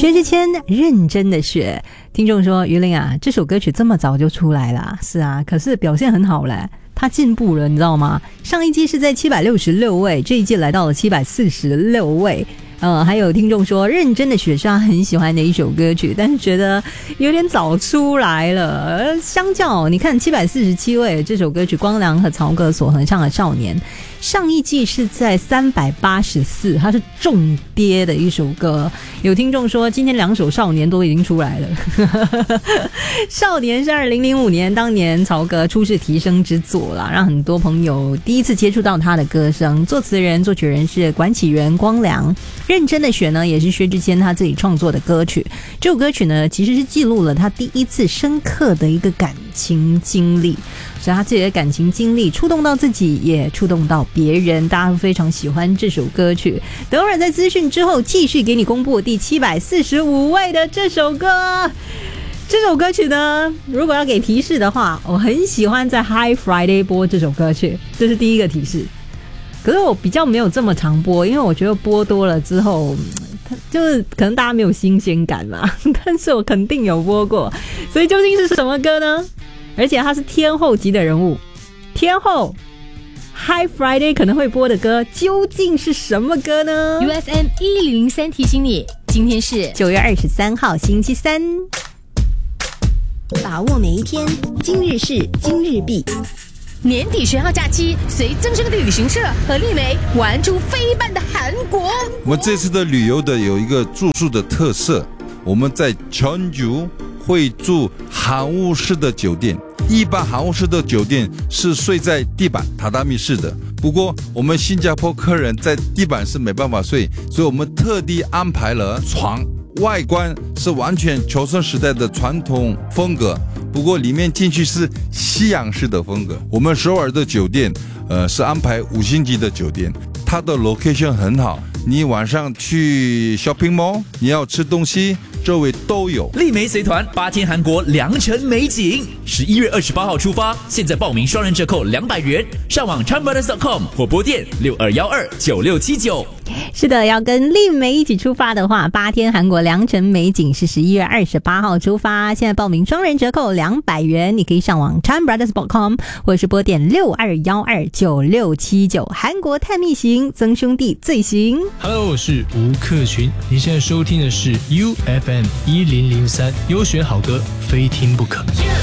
薛之谦认真的雪。听众说于玲啊，这首歌曲这么早就出来了，是啊，可是表现很好嘞，他进步了，你知道吗？上一季是在766位，这一季来到了746位。还有听众说认真的雪是他很喜欢的一首歌曲，但是觉得有点早出来了。相较你看747位这首歌曲，光良和曹格所合唱的《少年》，上一季是在384，它是重跌的一首歌。有听众说今天2首《少年》都已经出来了。少年是2005年当年曹格出世提升之作啦，让很多朋友第一次接触到他的歌声。作词人作曲人是管启源、光良。认真的雪呢，也是薛之谦他自己创作的歌曲。这首歌曲呢，其实是记录了他第一次深刻的一个感情经历，所以他自己的感情经历触动到自己，也触动到别人，大家都非常喜欢这首歌曲。等会儿在资讯之后，继续给你公布第745位的这首歌。这首歌曲呢，如果要给提示的话，我很喜欢在 High Friday 播这首歌曲，这是第一个提示。可是我比较没有这么常播，因为我觉得播多了之后就是可能大家没有新鲜感嘛，但是我肯定有播过。所以究竟是什么歌呢？而且他是天后级的人物，天后 High Friday 可能会播的歌究竟是什么歌呢？ UFM 1003提醒你，今天是 9月23号星期三， 把握每一天，今日事今日毕。 年底10号假期，随增生的旅行社和丽梅玩出飞半的韩国。 我们这次的旅游的有一个住宿的特色，我们在Jeonju会住韩屋式的酒店。一般韩屋式的酒店是睡在地板榻榻米式的，不过我们新加坡客人在地板是没办法睡，所以我们特地安排了床，外观是完全求生时代的传统风格，不过里面进去是西洋式的风格。我们首尔的酒店是安排5星级的酒店，它的 location 很好，你晚上去 shopping mall， 你要吃东西周围都有。 丽梅随团8天韩国良辰美景，11月28号出发，现在报名双人折扣200元，上网 chanbrothers.com 或拨电62129679。 是的，要跟丽梅一起出发的话，8天韩国良辰美景是11月28号出发，现在报名双人折扣200元，你可以上网 chanbrothers.com 或者是拨电62129679。韩国探秘行，曾兄弟最行。 Hello， 我是吴克群，你现在收听的是 UFM 1003，优选好歌，非听不可。